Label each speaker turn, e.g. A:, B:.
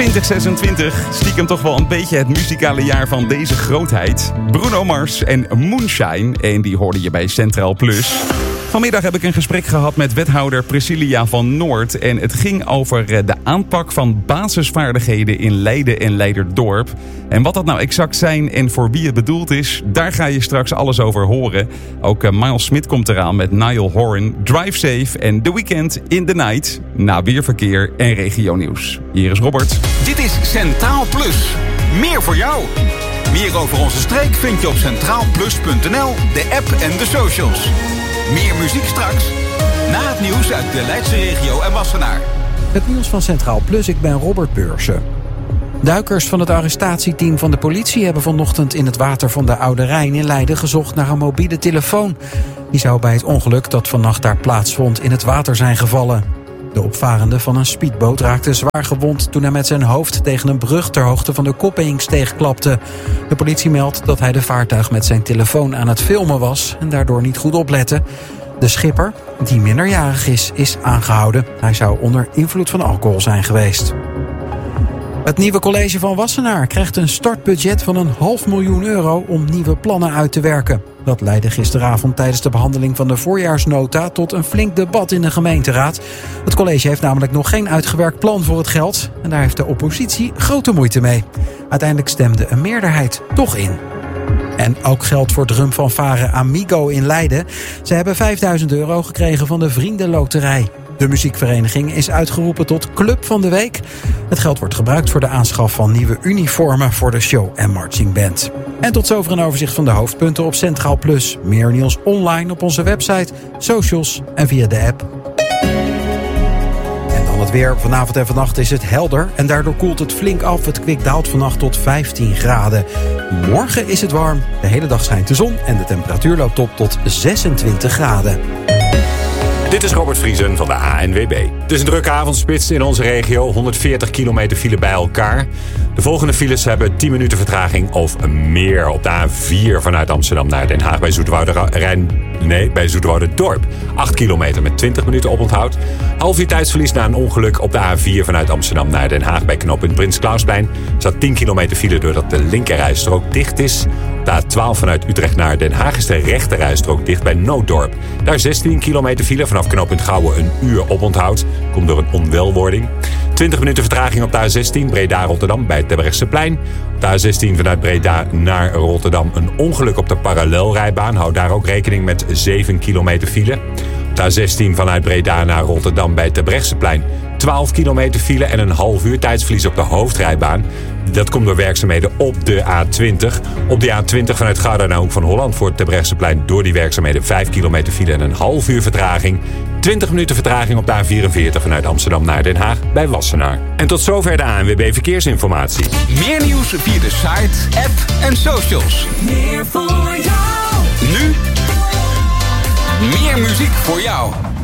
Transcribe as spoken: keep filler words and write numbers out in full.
A: twintig zesentwintig, stiekem toch wel een beetje het muzikale jaar van deze grootheid. Bruno Mars en Moonshine, en die hoorde je bij Centraal Plus. Vanmiddag heb ik een gesprek gehad met wethouder Priscilla van Noord. En het ging over de aanpak van basisvaardigheden in Leiden en Leiderdorp. En wat dat nou exact zijn en voor wie het bedoeld is, daar ga je straks alles over horen. Ook uh, Miles Smit komt eraan met Niall Horan, Drive Safe en The Weeknd in the Night. Na weerverkeer en regionieuws. Hier is Robert.
B: Dit is Centraal Plus. Meer voor jou. Meer over onze streek vind je op centraal plus punt n l, de app en de socials. Meer muziek straks. Na het nieuws uit de Leidse regio en Wassenaar.
C: Het nieuws van Centraal Plus, ik ben Robert Beursen. Duikers van het arrestatieteam van de politie hebben vanochtend in het water van de Oude Rijn in Leiden gezocht naar een mobiele telefoon. Die zou bij het ongeluk dat vannacht daar plaatsvond in het water zijn gevallen. De opvarende van een speedboot raakte zwaar gewond toen hij met zijn hoofd tegen een brug ter hoogte van de Koppeingsteeg klapte. De politie meldt dat hij de vaartuig met zijn telefoon aan het filmen was en daardoor niet goed oplette. De schipper, die minderjarig is, is aangehouden. Hij zou onder invloed van alcohol zijn geweest. Het nieuwe college van Wassenaar krijgt een startbudget van een half miljoen euro om nieuwe plannen uit te werken. Dat leidde gisteravond tijdens de behandeling van de voorjaarsnota tot een flink debat in de gemeenteraad. Het college heeft namelijk nog geen uitgewerkt plan voor het geld en daar heeft de oppositie grote moeite mee. Uiteindelijk stemde een meerderheid toch in. En ook geldt voor drumfanfare Amigo in Leiden. Ze hebben vijfduizend euro gekregen van de Vriendenloterij. De muziekvereniging is uitgeroepen tot Club van de Week. Het geld wordt gebruikt voor de aanschaf van nieuwe uniformen voor de show en marchingband. En tot zover een overzicht van de hoofdpunten op Centraal Plus. Meer nieuws online op onze website, socials en via de app. En dan het weer. Vanavond en vannacht is het helder en daardoor koelt het flink af. Het kwik daalt vannacht tot vijftien graden. Morgen is het warm, de hele dag schijnt de zon en de temperatuur loopt op tot zesentwintig graden.
D: Dit is Robert Vriesen van de A N W B. Het is een drukke avondspits in onze regio. honderdveertig kilometer file bij elkaar. De volgende files hebben tien minuten vertraging of meer. Op de A vier vanuit Amsterdam naar Den Haag bij Zoeterwoude Rijn. Nee, bij Zoeterwoude-Dorp. acht kilometer met twintig minuten oponthoud. Half uur tijdsverlies na een ongeluk op de A vier vanuit Amsterdam naar Den Haag bij knooppunt Prins Klausplein. Er staat tien kilometer file doordat de linkerrijstrook dicht is. Op de A twaalf vanuit Utrecht naar Den Haag is de rechterrijstrook dicht bij Nooddorp. Daar zestien kilometer file vanaf knooppunt Gouwen een uur oponthoud. Komt door een onwelwording. twintig minuten vertraging op de A zestien Breda-Rotterdam bij het Terbrechtseplein. Op de A zestien vanuit Breda naar Rotterdam een ongeluk op de parallelrijbaan. Houd daar ook rekening met zeven kilometer file. Op de A zestien vanuit Breda naar Rotterdam bij het Terbrechtseplein twaalf kilometer file en een half uur tijdsverlies op de hoofdrijbaan. Dat komt door werkzaamheden op de A twintig. Op de A twintig vanuit Gouda naar Hoek van Holland voor het Terbrechtseplein door die werkzaamheden vijf kilometer file en een half uur vertraging. twintig minuten vertraging op de A vierenveertig vanuit Amsterdam naar Den Haag bij Wassenaar. En tot zover de A N W B Verkeersinformatie.
B: Meer nieuws via de site, app en socials.
E: Meer voor jou.
B: Nu meer muziek voor jou.